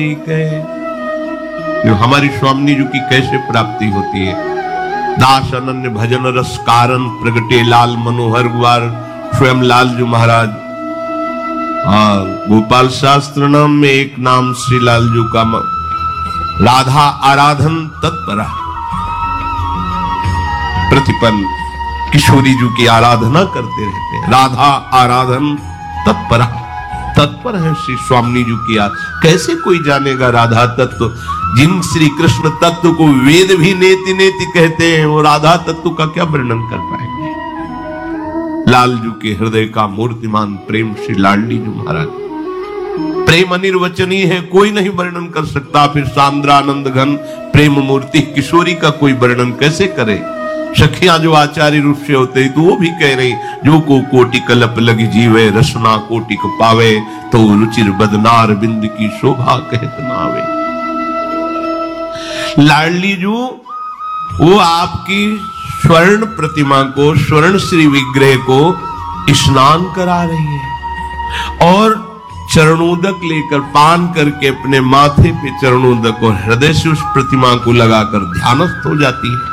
ठीक है, जो हमारी स्वामी जी की कैसे प्राप्ति होती है। दास अनन्य भजन रस कारण प्रगटे लाल मनोहर गुआर स्वयं लाल जी महाराज। और गोपाल शास्त्र नाम में एक नाम श्री लाल जी का राधा आराधन तत्पर, प्रतिपल किशोरी जी की आराधना करते रहते हैं। राधा आराधन तत्पर, तत्पर है श्री स्वामी जी की। कैसे कोई जानेगा राधा तत्व, जिन श्री कृष्ण तत्व को वेद भी नेति नेति कहते हैं, वो राधा तत्व का क्या वर्णन कर पाएंगे। लाल जी के हृदय का मूर्तिमान प्रेम श्री लाडली जी महाराज, प्रेम अनिर्वचनीय है, कोई नहीं वर्णन कर सकता। फिर सांद्रानंद घन प्रेम मूर्ति किशोरी का कोई वर्णन कैसे करे। सखियां जो आचार्य रूप से होते तो वो भी कह रही, जो को कोटि कलप लगी जीवे रसना कोटि को पावे, तो रुचिर बदनार बिंद की शोभा कहत नावे। लाडली जू वो आपकी स्वर्ण प्रतिमा को, स्वर्ण श्री विग्रह को स्नान करा रही है और चरणोदक लेकर पान करके अपने माथे पे चरणोदक और हृदय से उस प्रतिमा को लगाकर ध्यानस्थ हो जाती है।